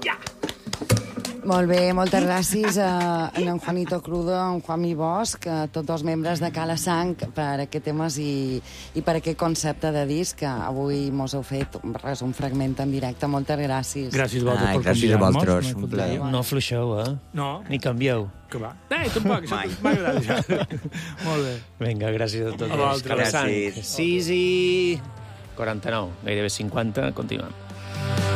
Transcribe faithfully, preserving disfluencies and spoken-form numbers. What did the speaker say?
Ja! Molt bé, moltes gràcies a en Juanito Crudo, a en Juanmi Bosch, a tots els membres de Cala Sang per aquest temes i, i per aquest concepte de disc que avui mos heu fet res, un fragment en directe. Moltes gràcies. Gràcies a vosaltres Ai, per gràcies a convidar-nos. vosaltres, M'he un fotut plaer. la mà. No afluixeu, eh? No. Ni canvieu. Que va. Eh, tampoc, això m'ha agradat, ja. Molt bé. Vinga, gràcies a tots. A vosaltres. Cala Sang. Gràcies. sis i quaranta-nou, gairebé cinquanta, continuem.